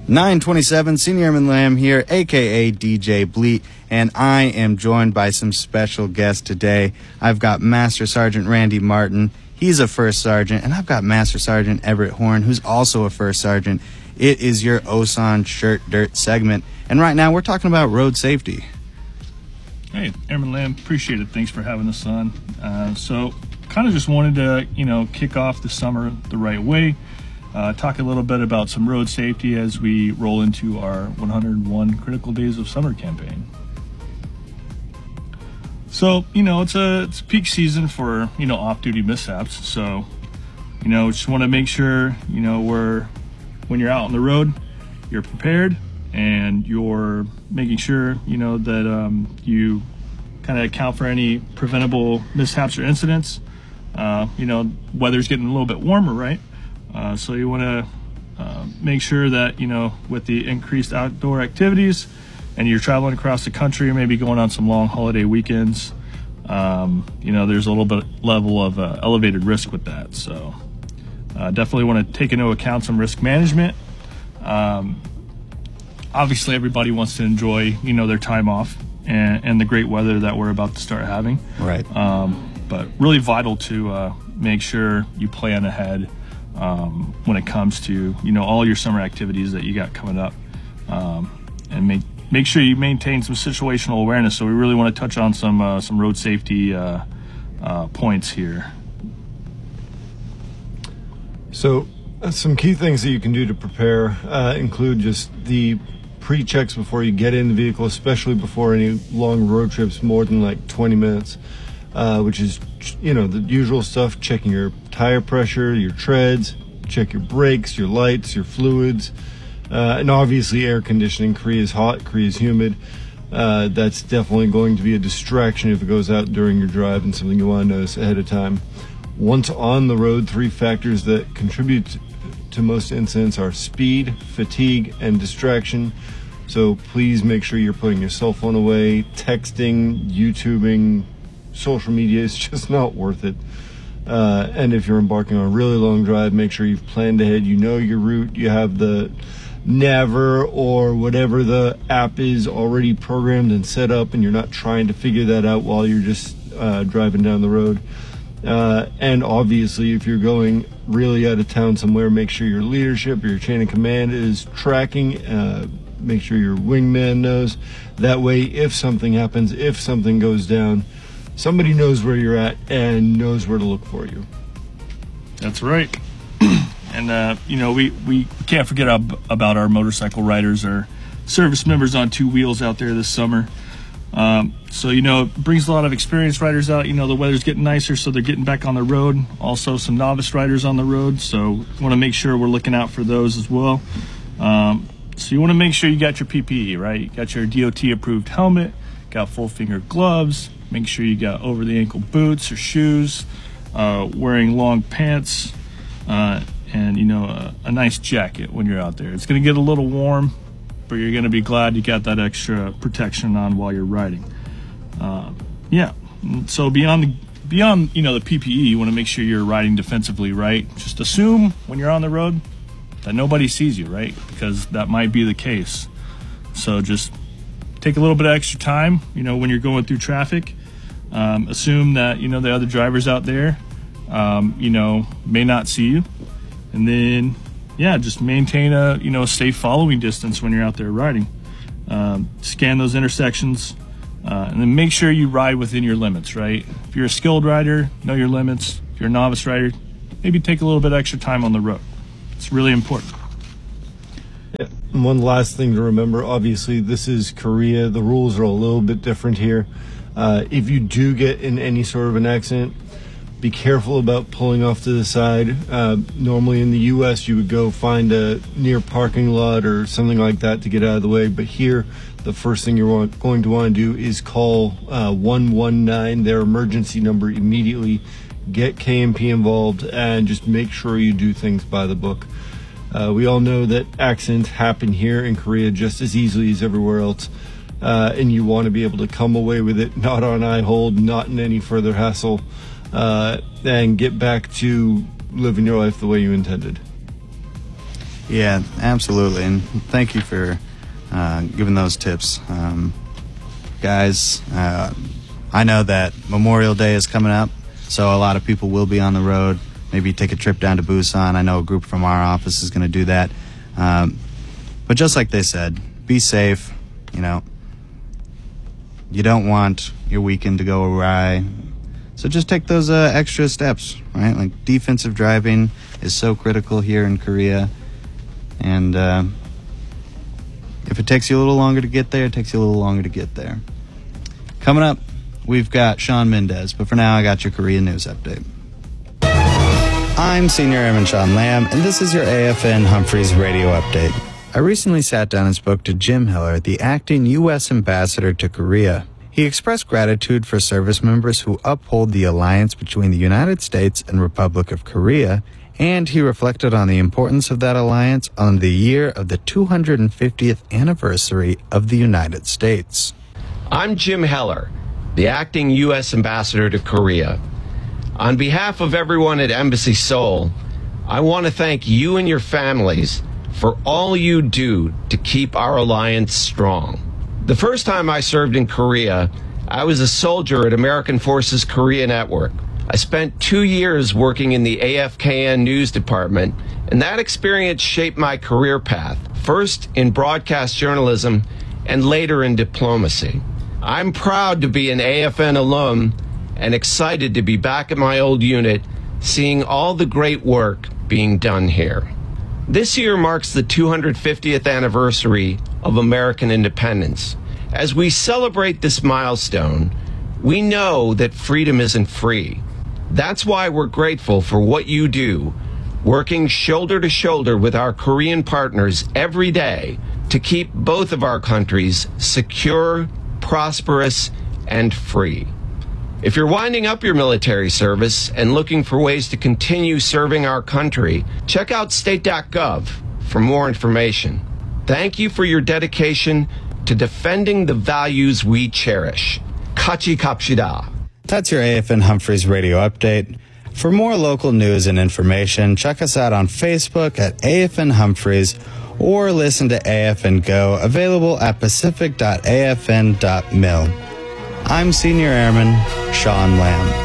927, Senior Airman Lamb here, a.k.a. DJ Bleat, and I am joined by some special guests today. I've got Master Sergeant Randy Martin. He's a first sergeant, and I've got Master Sergeant Everett Horn, who's also a first sergeant. It is your OSAN Shirt Dirt segment, and right now we're talking about road safety. Hey, Airman Lamb, appreciate it. Thanks for having us on. So kind of just wanted to, kick off the summer the right way. Talk a little bit about some road safety as we roll into our 101 Critical Days of Summer campaign. So, it's peak season for, off-duty mishaps. So, just want to make sure, when you're out on the road, you're prepared and you're making sure, that you kind of account for any preventable mishaps or incidents. Weather's getting a little bit warmer, right? So you want to make sure that, with the increased outdoor activities and you're traveling across the country, maybe going on some long holiday weekends, there's a little bit level of elevated risk with that. So definitely want to take into account some risk management. Obviously, everybody wants to enjoy, their time off and the great weather that we're about to start having. Right. But really vital to make sure you plan ahead when it comes to all your summer activities that you got coming up, and make sure you maintain some situational awareness. So we really want to touch on some road safety points here. So some key things that you can do to prepare include just the pre-checks before you get in the vehicle, especially before any long road trips more than like 20 minutes, which is the usual stuff: checking your tire pressure, your treads, check your brakes, your lights, your fluids, and obviously air conditioning. Korea is hot, Korea is humid. That's definitely going to be a distraction if it goes out during your drive, and something you want to notice ahead of time. Once on the road, 3 factors that contribute to most incidents are speed, fatigue, and distraction. So please make sure you're putting your cell phone away. Texting, YouTubing, social media is just not worth it. And if you're embarking on a really long drive, make sure you've planned ahead. You know your route. You have the Naver or whatever the app is already programmed and set up, and you're not trying to figure that out while you're just driving down the road. And obviously, if you're going really out of town somewhere, make sure your leadership or your chain of command is tracking. Make sure your wingman knows. That way, if something happens, if something goes down, somebody knows where you're at and knows where to look for you. That's right. And, we can't forget about our motorcycle riders, our service members on 2 wheels out there this summer. So, it brings a lot of experienced riders out. The weather's getting nicer, so they're getting back on the road. Also, some novice riders on the road, so want to make sure we're looking out for those as well. So you want to make sure you got your PPE, right? You got your DOT-approved helmet, got full-finger gloves, make sure you got over-the-ankle boots or shoes, wearing long pants, and, a nice jacket when you're out there. It's going to get a little warm, but you're going to be glad you got that extra protection on while you're riding. So beyond the PPE, you want to make sure you're riding defensively, right? Just assume when you're on the road that nobody sees you, right? Because that might be the case. So just take a little bit of extra time, when you're going through traffic. Assume that, the other drivers out there, may not see you. And then, just maintain a safe following distance when you're out there riding. Scan those intersections, and then make sure you ride within your limits, right? If you're a skilled rider, know your limits. If you're a novice rider, maybe take a little bit extra time on the road. It's really important. Yeah. And one last thing to remember, obviously, this is Korea. The rules are a little bit different here. If you do get in any sort of an accident, be careful about pulling off to the side. Normally in the U.S., you would go find a near parking lot or something like that to get out of the way. But here, the first thing you're going to want to do is call 119, their emergency number, immediately. Get KMP involved and just make sure you do things by the book. We all know that accidents happen here in Korea just as easily as everywhere else. And you want to be able to come away with it, not on eye hold, not in any further hassle, and get back to living your life the way you intended. Yeah, absolutely. And thank you for giving those tips. Guys, I know that Memorial Day is coming up, so a lot of people will be on the road. Maybe take a trip down to Busan. I know a group from our office is going to do that. But just like they said, be safe. You know, you don't want your weekend to go awry. So just take those extra steps, right? Like defensive driving is so critical here in Korea. And if it takes you a little longer to get there, it takes you a little longer to get there. Coming up, we've got Sean Mendez. But for now, I got your Korea news update. I'm Senior Airman Sean Lamb, and this is your AFN Humphreys radio update. I recently sat down and spoke to Jim Hiller, the acting U.S. ambassador to Korea. He expressed gratitude for service members who uphold the alliance between the United States and Republic of Korea, and he reflected on the importance of that alliance on the year of the 250th anniversary of the United States. I'm Jim Heller, the acting U.S. ambassador to Korea. On behalf of everyone at Embassy Seoul, I want to thank you and your families for all you do to keep our alliance strong. The first time I served in Korea, I was a soldier at American Forces Korea Network. I spent 2 years working in the AFKN news department, and that experience shaped my career path, first in broadcast journalism and later in diplomacy. I'm proud to be an AFN alum and excited to be back at my old unit, seeing all the great work being done here. This year marks the 250th anniversary of American independence. As we celebrate this milestone, we know that freedom isn't free. That's why we're grateful for what you do, working shoulder to shoulder with our Korean partners every day to keep both of our countries secure, prosperous, and free. If you're winding up your military service and looking for ways to continue serving our country, check out state.gov for more information. Thank you for your dedication to defending the values we cherish. Kachi kapshida. That's your AFN Humphreys radio update. For more local news and information, check us out on Facebook at AFN Humphreys or listen to AFN Go, available at pacific.afn.mil. I'm Senior Airman Sean Lamb.